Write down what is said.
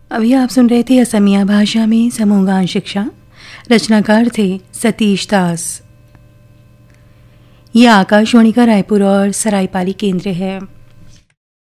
अभी आप सुन रहे थे असमिया भाषा में समूहगान शिक्षा। रचनाकार थे सतीश दास। यह आकाशवाणी का रायपुर और सरायपाली केंद्र है।